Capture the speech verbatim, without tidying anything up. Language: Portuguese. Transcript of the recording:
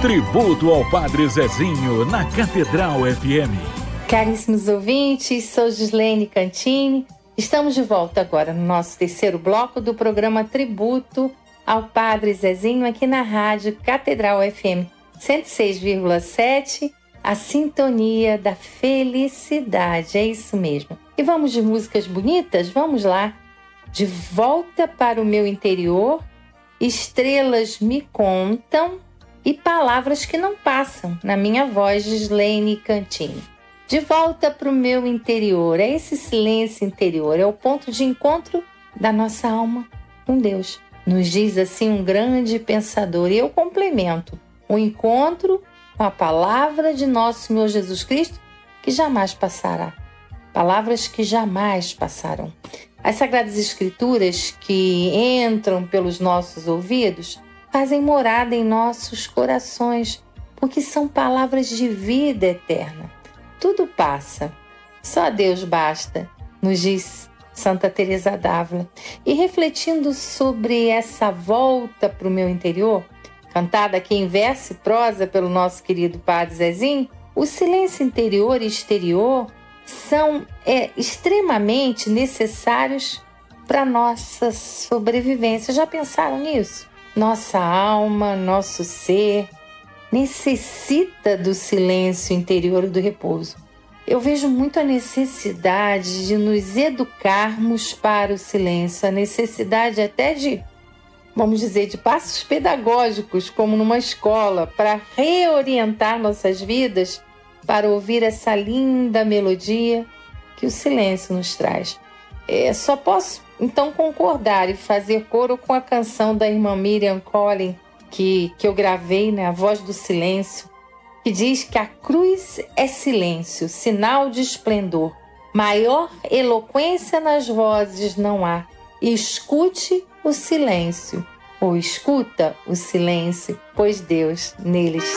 Tributo ao Padre Zezinho na Catedral F M. Caríssimos ouvintes, sou Gislene Cantini. Estamos de volta agora no nosso terceiro bloco do programa Tributo ao Padre Zezinho aqui na rádio Catedral F M cento e seis vírgula sete, a sintonia da felicidade, é isso mesmo. E vamos de músicas bonitas? Vamos lá. De volta para o meu interior, estrelas me contam e palavras que não passam, na minha voz, Gislene Cantini. De volta para o meu interior, é esse silêncio interior, é o ponto de encontro da nossa alma com Deus. Nos diz assim um grande pensador, e eu complemento, o encontro com a palavra de nosso Senhor Jesus Cristo, que jamais passará. Palavras que jamais passarão. As Sagradas Escrituras que entram pelos nossos ouvidos fazem morada em nossos corações, porque são palavras de vida eterna. Tudo passa, só Deus basta, nos diz Santa Teresa d'Ávila. E refletindo sobre essa volta para o meu interior, cantada aqui em verso e prosa pelo nosso querido Padre Zezinho, o silêncio interior e exterior são é, extremamente necessários para a nossa sobrevivência. Já pensaram nisso? Nossa alma, nosso ser necessita do silêncio interior e do repouso. Eu vejo muito a necessidade de nos educarmos para o silêncio, a necessidade até de, vamos dizer, de passos pedagógicos, como numa escola, para reorientar nossas vidas para ouvir essa linda melodia que o silêncio nos traz. É, só posso, então, concordar e fazer coro com a canção da irmã Miriam Collin, que, que eu gravei, né, A Voz do Silêncio, que diz que a cruz é silêncio, sinal de esplendor. Maior eloquência nas vozes não há. Escute o silêncio, ou escuta o silêncio, pois Deus neles